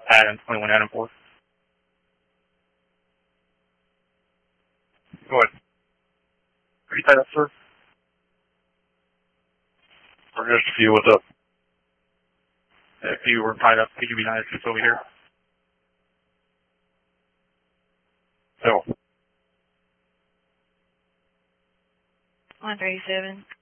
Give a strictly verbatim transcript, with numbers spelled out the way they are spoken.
Adam, twenty-one Adam four. Go ahead. Are you tied up, sir? Or just a few, what's up? If you were tied up, could you be nice just over here? No. one thirty-seven.